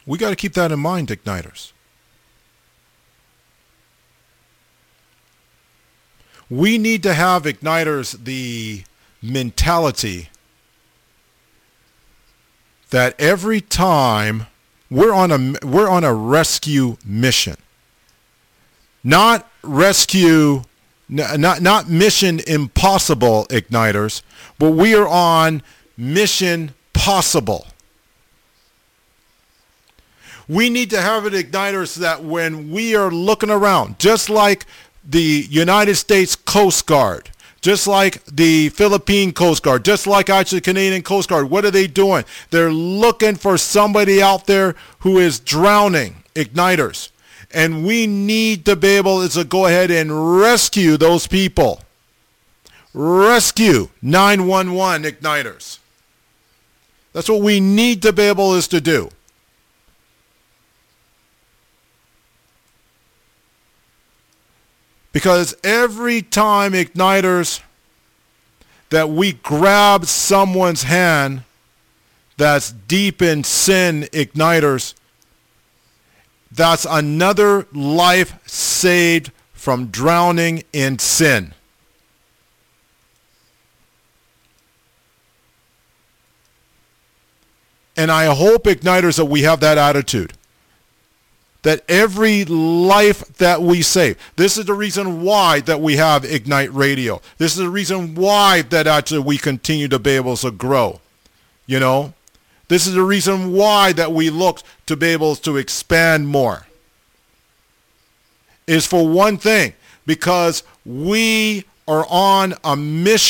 We got to keep that in mind, Igniters. We need to have, Igniters, the mentality that every time we're on a rescue mission. Not rescue, not mission impossible, Igniters, but we are on mission possible. We need to have it, Igniters, that when we are looking around, just like the United States Coast Guard, just like the Philippine Coast Guard, just like actually Canadian Coast Guard, what are they doing? They're looking for somebody out there who is drowning, Igniters. And we need to be able to go ahead and rescue those people. Rescue 911, Igniters. That's what we need to be able is to do. Because every time, Igniters, that we grab someone's hand that's deep in sin, Igniters, that's another life saved from drowning in sin. And I hope, Igniters, that we have that attitude. That every life that we save, this is the reason why that we have Ignite Radio. This is the reason why that actually we continue to be able to grow. You know, this is the reason why that we look to be able to expand more. Is for one thing, because we are on a mission.